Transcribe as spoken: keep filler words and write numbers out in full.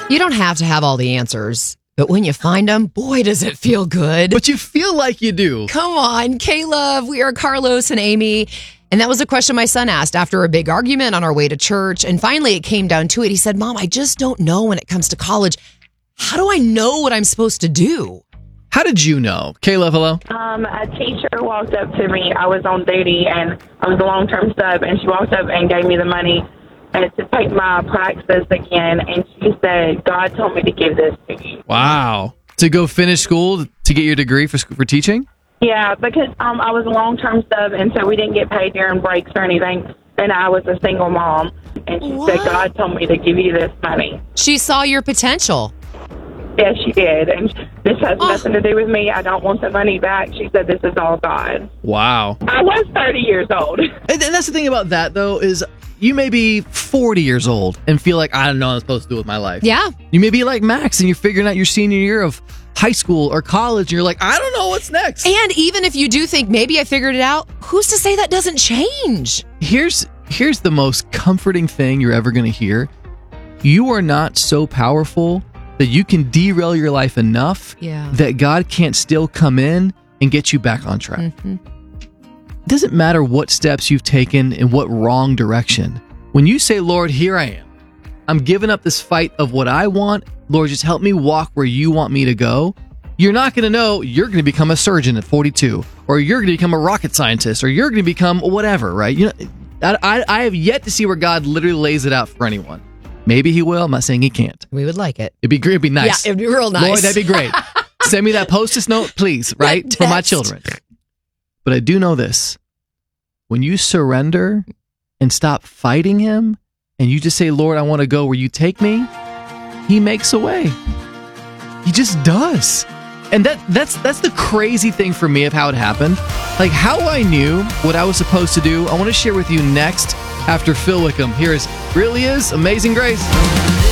You don't have to have all the answers, but when you find them, boy, does it feel good. But you feel like you do. Come on, Caleb. We are Carlos and Amy. And that was a question my son asked after a big argument on our way to church. And finally, it came down to it. He said, Mom, I just don't know when it comes to college. How do I know what I'm supposed to do? How did you know? Caleb, hello? Um, a teacher walked up to me. I was on duty, and I was a long-term sub, and she walked up and gave me the money and to take my praxis again, and she said, God told me to give this to you. Wow. To go finish school to get your degree for for teaching? Yeah, because um, I was a long-term sub, and so we didn't get paid during breaks or anything, and I was a single mom, and she What? said, God told me to give you this money. She saw your potential. Yes, she did, and this has Oh. nothing to do with me. I don't want the money back. She said, this is all God. Wow. I was thirty years old. And, and that's the thing about that, though, is you may be forty years old and feel like, I don't know what I'm supposed to do with my life. Yeah. You may be like Max and you're figuring out your senior year of high school or college and you're like, I don't know what's next. And even if you do think maybe I figured it out, who's to say that doesn't change? Here's here's the most comforting thing you're ever going to hear. You are not so powerful that you can derail your life enough Yeah. that God can't still come in and get you back on track. Mm-hmm. It doesn't matter what steps you've taken in what wrong direction. When you say, Lord, here I am. I'm giving up this fight of what I want. Lord, just help me walk where you want me to go. You're not going to know you're going to become a surgeon at forty-two, or you're going to become a rocket scientist, or you're going to become whatever, right? You know, I, I, I have yet to see where God literally lays it out for anyone. Maybe he will. I'm not saying he can't. We would like it. It'd be great. It'd be nice. Yeah, it'd be real nice. Lord, that'd be great. Send me that post-it note, please, right? That For my text. children. But I do know this. When you surrender and stop fighting him, and you just say, Lord, I want to go where you take me, he makes a way. He just does. And that that's that's the crazy thing for me of how it happened. Like how I knew what I was supposed to do, I want to share with you next after Phil Wickham. Here is Really Is Amazing Grace.